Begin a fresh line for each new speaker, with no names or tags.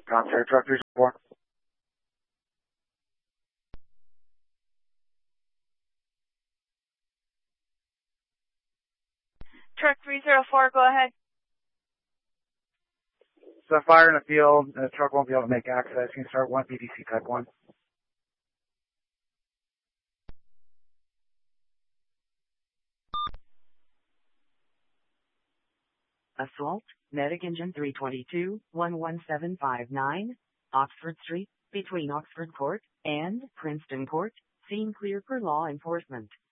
Concert truck 304.
Truck 304, go ahead.
So fire in the field, the truck won't be able to make access. You can start 1 PDC type 1.
Assault, Medic Engine 322, 11759, Oxford Street, between Oxford Court and Princeton Court. Scene clear for law enforcement.